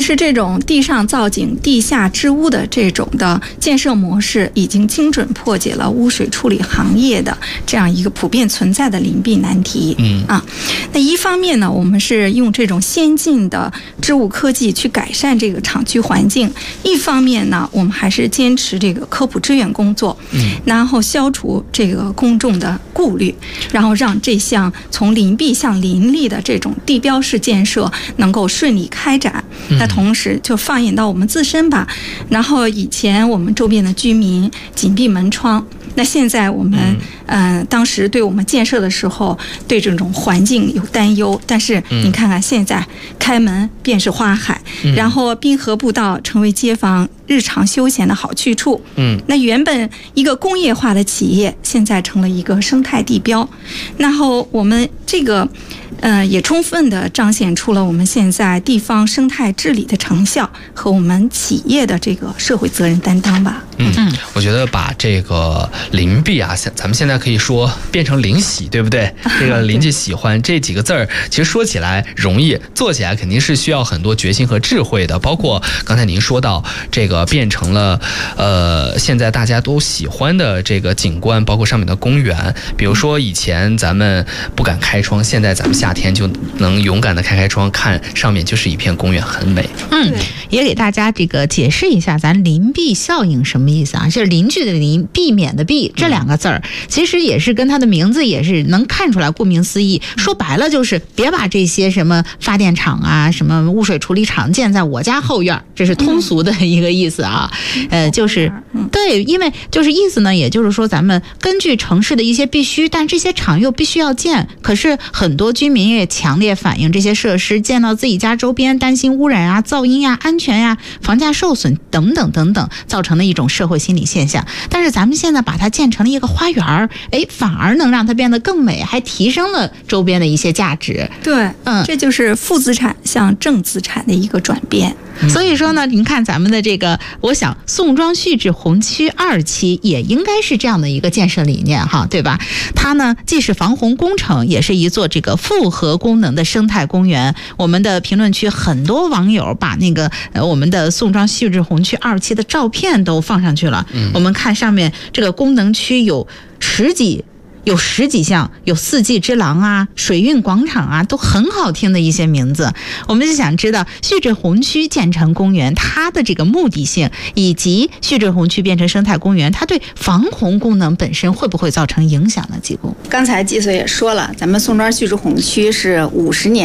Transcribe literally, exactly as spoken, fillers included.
实这种地上造景、地下织屋的这种的建设模式，已经精准破解了污水处理行业的这样一个普遍存在的邻避难题。嗯啊，那一方面呢，我们是用这种先进的织物科技去改善这个厂区环境；一方面呢，我们还是坚持这个科普支援工作，嗯，然后消除这个公众的顾虑，然后让这项从邻避向邻里的这种地标式建设能够顺利开展。那同时就放眼到我们自身吧，然后以前我们周边的居民紧闭门窗，那现在我们呃当时对我们建设的时候对这种环境有担忧，但是你看看现在开门便是花海，然后滨河步道成为街坊日常休闲的好去处。嗯，那原本一个工业化的企业，现在成了一个生态地标。然后我们这个呃也充分的彰显出了我们现在地方生态治理的成效和我们企业的这个社会责任担当吧。 嗯，我觉得把这个邻避啊，咱们现在可以说变成邻喜，对不对？这个邻居喜欢这几个字儿，其实说起来容易，做起来肯定是需要很多决心和智慧的。包括刚才您说到这个变成了呃现在大家都喜欢的这个景观，包括上面的公园。比如说以前咱们不敢开窗，现在咱们夏天就能勇敢的开开窗，看上面就是一片公园，很美。 嗯，也给大家这个解释一下，咱邻避效应什么意思啊？就是邻居的邻，避免的避，这两个字儿，其实也是跟它的名字也是能看出来。顾名思义，说白了就是别把这些什么发电厂啊、什么污水处理厂建在我家后院，这是通俗的一个意思啊。呃，就是对，因为就是意思呢，也就是说咱们根据城市的一些必须，但这些厂又必须要建，可是很多居民也强烈反映这些设施建到自己家周边，担心污染啊、噪音呀、安全呀、房价受损等等等等，造成的一种社会心理现象。但是咱们现在把它建成了一个花园，哎，反而能让它变得更美，还提升了周边的一些价值。 对，嗯，这就是负资产向正资产的一个转变。 所以说呢，您看咱们的这个，我想宋庄旭雉红区二期也应该是这样的一个建设理念哈，对吧？它呢既是防洪工程，也是一座这个复合功能的生态公园。我们的评论区很多网友把那个呃我们的宋庄旭雉红区二期的照片都放上去了。嗯，我们看上面这个功能区有十几。有十几项，有四季之廊啊、水运广场啊，都很好听的一些名字。我们就想知道旭雉红区建成公园它的这个目的性，以及旭雉红区变成生态公园，它对防洪功能本身会不会造成影响呢？几公？ 刚才季岁也说了，咱们宋庄旭雉红区是五十年